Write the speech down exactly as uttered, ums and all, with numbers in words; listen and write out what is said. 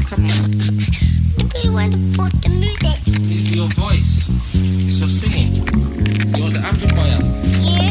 Come on. Do you want to put the music? It's your voice. It's your singing. You want the amplifier? Yeah.